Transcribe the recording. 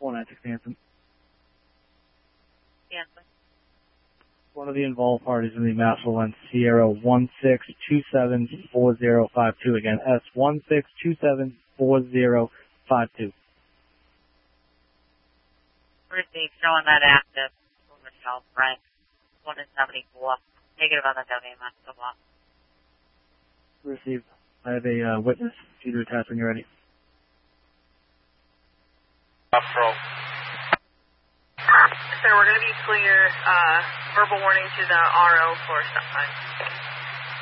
496 Hanson. Hanson. One of the involved parties in the master lens, Sierra 16274052. Again, S16274052. Received, showing that active. Michelle, Frank, 1 in 74. Negative on the WMS, so on. Received. I have a witness. Due to attach when you're ready. Patrol. Sir, we're going to be clear, verbal warning to the RO for stop sign.